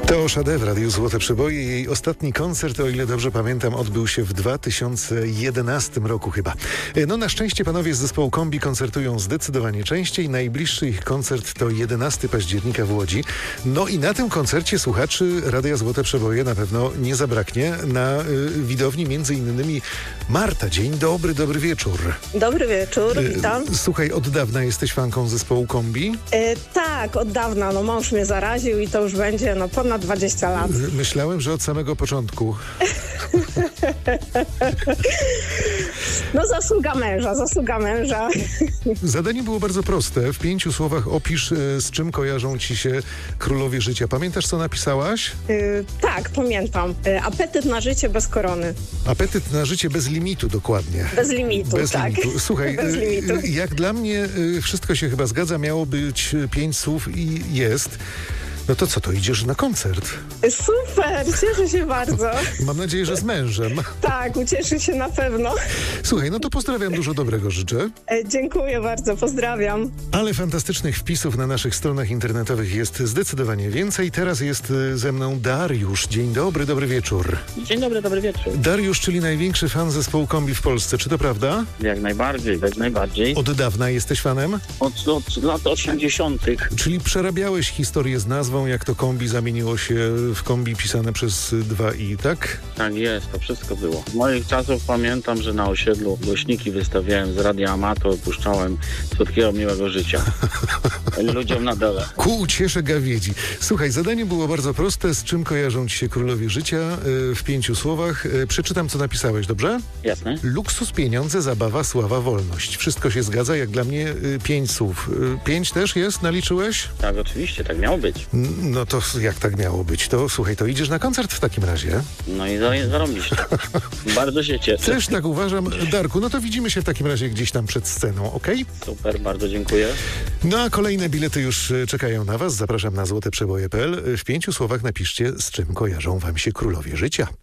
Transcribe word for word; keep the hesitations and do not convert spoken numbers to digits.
To Sade w Radiu Złote Przeboje. Jej ostatni koncert, o ile dobrze pamiętam, odbył się w dwa tysiące jedenastym roku chyba. No na szczęście panowie z zespołu Kombi koncertują zdecydowanie częściej. Najbliższy ich koncert to jedenastego października w Łodzi. No i na tym koncercie słuchaczy Radia Złote Przeboje na pewno nie zabraknie. Na y, widowni między innymi Marta. Dzień dobry, dobry wieczór. Dobry wieczór, witam. Y, słuchaj, od dawna jesteś fanką zespołu Kombi? E, tak, od dawna. No mąż mnie zaraził i to już będzie no ponad dwadzieścia lat. Myślałem, że od samego początku. No zasługa męża, zasługa męża. Zadanie było bardzo proste. W pięciu słowach opisz, z czym kojarzą ci się królowie życia. Pamiętasz, co napisałaś? E, tak, pamiętam. E, apetyt na życie bez korony. Apetyt na życie bez limitu, dokładnie. Bez limitu, bez tak. Limitu. Słuchaj, bez limitu. Jak dla mnie wszystko się chyba zgadza. Miało być pięć słów i jest. No to co, to idziesz na koncert? Super, cieszę się bardzo. Mam nadzieję, że z mężem. Tak, ucieszy się na pewno. Słuchaj, no to pozdrawiam, dużo dobrego życzę. E, dziękuję bardzo, pozdrawiam. Ale fantastycznych wpisów na naszych stronach internetowych jest zdecydowanie więcej. Teraz jest ze mną Dariusz. Dzień dobry, dobry wieczór. Dzień dobry, dobry wieczór. Dariusz, czyli największy fan zespołu Kombi w Polsce, czy to prawda? Jak najbardziej, jak najbardziej. Od dawna jesteś fanem? Od, od lat osiemdziesiątych. Czyli przerabiałeś historię z nazwą, jak to Kombi zamieniło się w Kombi pisane przez dwa i, tak? Tak jest, to wszystko było. Z moich czasów pamiętam, że na osiedlu głośniki wystawiałem z Radia Amator, puszczałem Słodkiego Miłego Życia. Ludziom na dole. Ku uciesze gawiedzi. Słuchaj, zadanie było bardzo proste. Z czym kojarzą ci się królowie życia? W pięciu słowach. Przeczytam, co napisałeś, dobrze? Jasne. Luksus, pieniądze, zabawa, sława, wolność. Wszystko się zgadza, jak dla mnie pięć słów. Pięć też jest? Naliczyłeś? Tak, oczywiście, tak miało być. No to jak tak miało być? To słuchaj, to idziesz na koncert w takim razie. No i za- zarobiście. Bardzo się cieszę. Też tak uważam. Darku, no to widzimy się w takim razie gdzieś tam przed sceną, okej? Super, bardzo dziękuję. No a kolejne bilety już czekają na was. Zapraszam na złoteprzeboje kropka p l. W pięciu słowach napiszcie, z czym kojarzą wam się królowie życia.